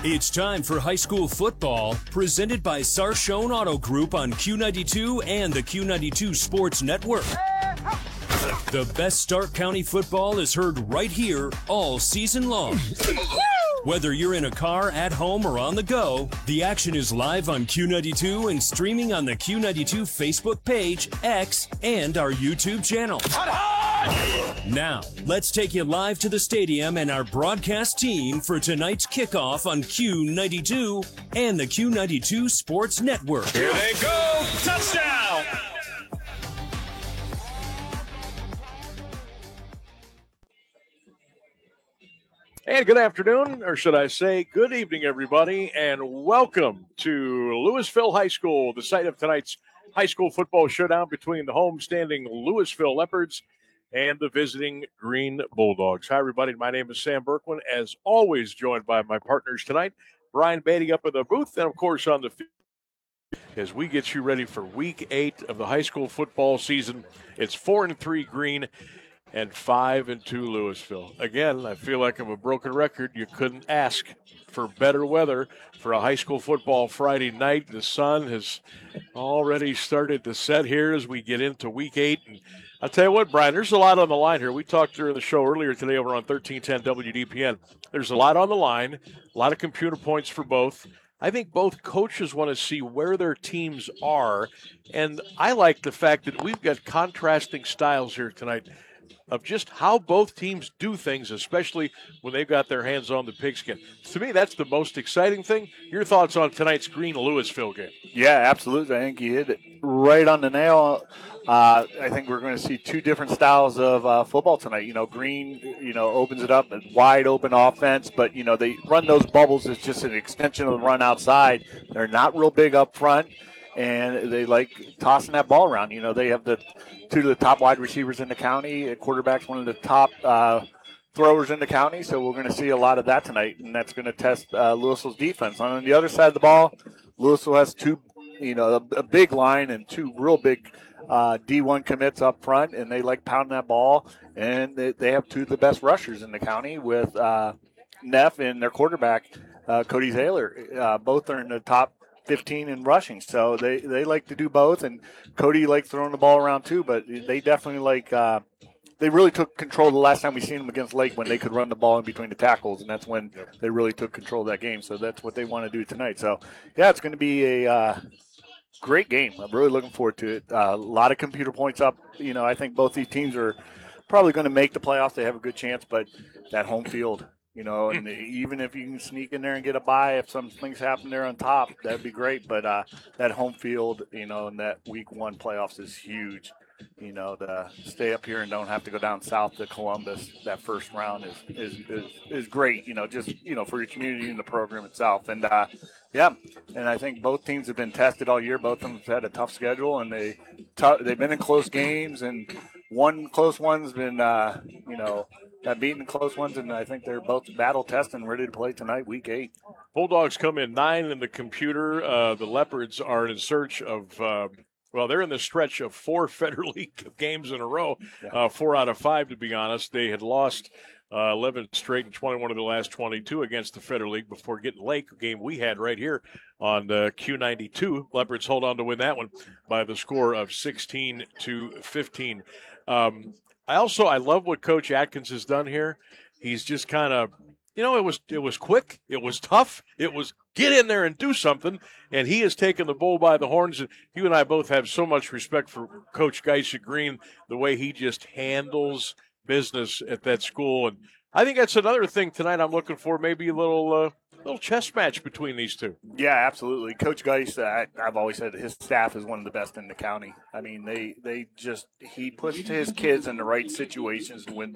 It's time for high school football, presented by Sarshone Auto Group on Q92 and the Q92 Sports Network. The best Stark County football is heard right here all season long. Whether you're in a car, at home, or on the go, the action is live on Q92 and streaming on the Q92 Facebook page, X, and our YouTube channel. Now, let's take you live to the stadium and our broadcast team for tonight's kickoff on Q92 and the Q92 Sports Network. Here they go! Touchdown! And good afternoon, or should I say good evening, everybody, and welcome to Louisville High School, the site of tonight's high school football showdown between the home-standing Louisville Leopards and the visiting Green Bulldogs. Hi, everybody. My name is Sam Berkwin, as always, joined by my partners tonight, Brian Beatty up in the booth, and, of course, on the field as we get you ready for Week 8 of the high school football season. It's 4-3 Green and 5-2 Louisville. Again, I feel like I'm a broken record. You couldn't ask for better weather for a high school football Friday night. The sun has already started to set here as we get into Week 8. And I'll tell you what, Brian, there's a lot on the line here. We talked during the show earlier today over on 1310 WDPN. There's a lot on the line, a lot of computer points for both. I think both coaches want to see where their teams are, and I like the fact that we've got contrasting styles here tonight of just how both teams do things, especially when they've got their hands on the pigskin. To me, that's the most exciting thing. Your thoughts on tonight's Green-Louisville game? Yeah, absolutely. I think you hit it right on the nail. I think we're going to see two different styles of football tonight. You know, Green, opens it up, a wide open offense, but, they run those bubbles as just an extension of the run outside. They're not real big up front, and they like tossing that ball around. They have two of the top wide receivers in the county. A quarterback's one of the top throwers in the county, so we're going to see a lot of that tonight, and that's going to test Louisville's defense. On the other side of the ball, Louisville has a big line and two real big D1 commits up front, and they like pounding that ball, and they have two of the best rushers in the county with Neff and their quarterback, Cody Zaylor. Both are in the top 15 in rushing, so they like to do both, and Cody likes throwing the ball around too, but they definitely they really took control the last time we seen them against Lake when they could run the ball in between the tackles, and that's when they really took control of that game, so that's what they want to do tonight. So, yeah, it's going to be a great game. I'm really looking forward to it. A lot of computer points up. I think both these teams are probably going to make the playoffs. They have a good chance, but that home field, and even if you can sneak in there and get a bye, if some things happen there on top, that'd be great. But that home field, in that Week 1 playoffs is huge. To stay up here and don't have to go down south to Columbus, that first round is great, just, for your community and the program itself. And, and I think both teams have been tested all year. Both of them have had a tough schedule, and they've been in close games, and one close one's been, got beaten in close ones, and I think they're both battle tested and ready to play tonight, Week 8. Bulldogs come in 9 in the computer. The Leopards are in search of they're in the stretch of 4 Federal League games in a row, 4 out of 5, to be honest. They had lost 11 straight and 21 of the last 22 against the Federal League before getting Lake, a game we had right here on Q92. Leopards hold on to win that one by the score of 16-15. I love what Coach Atkins has done here. He's just kind of, it was quick, it was tough, it was get in there and do something, and he has taken the bull by the horns. And you and I both have so much respect for Coach Geisha Green, the way he just handles business at that school. And I think that's another thing tonight I'm looking for, maybe a little chess match between these two. Yeah, absolutely. Coach Geis, I've always said his staff is one of the best in the county. I mean, he puts his kids in the right situations to win